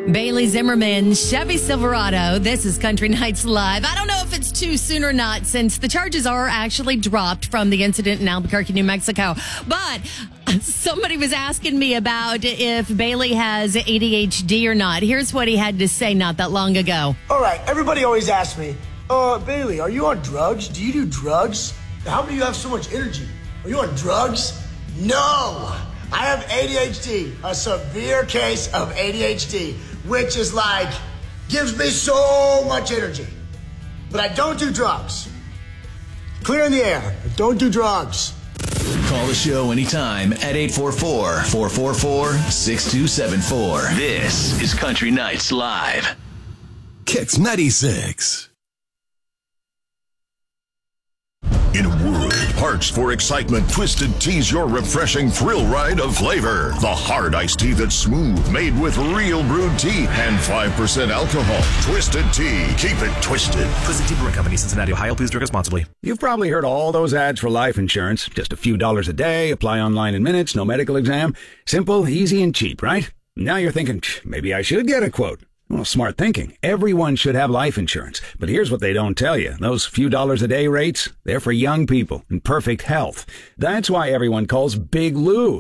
Bailey Zimmerman, Chevy Silverado. This is Country Nights Live. I don't know if it's too soon or not, since the charges are actually dropped from the incident in Albuquerque, New Mexico. But somebody was asking me about if Bailey has ADHD or not. Here's what he had to say not that long ago. All right, everybody always asks me, Bailey, are you on drugs? Do you do drugs? How do you have so much energy? Are you on drugs? No! I have ADHD, a severe case of ADHD, which is like, gives me so much energy. But I don't do drugs. Clear in the air. I don't do drugs. Call the show anytime at 844-444-6274. This is Country Nights Live. Kicks 96. In a world parched for excitement, Twisted Tea's your refreshing thrill ride of flavor. The hard iced tea that's smooth, made with real brewed tea and 5% alcohol. Twisted Tea. Keep it twisted. Twisted Tea Brewing Company, Cincinnati, Ohio. Please drink responsibly. You've probably heard all those ads for life insurance. Just a few dollars a day, apply online in minutes, no medical exam. Simple, easy, and cheap, right? Now you're thinking, maybe I should get a quote. Well, smart thinking. Everyone should have life insurance. But here's what they don't tell you. Those few dollars a day rates, they're for young people in perfect health. That's why everyone calls Big Lou.